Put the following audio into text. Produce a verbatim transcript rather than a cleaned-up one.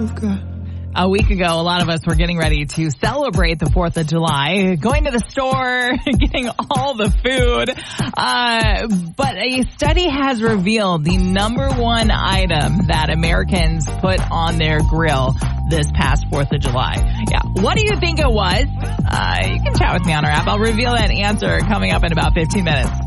A week ago, a lot of us were getting ready to celebrate the fourth of July, going to the store, getting all the food. Uh, but a study has revealed the number one item that Americans put on their grill this past fourth of July. Yeah. What do you think it was? Uh, you can chat with me on our app. I'll reveal that answer coming up in about fifteen minutes.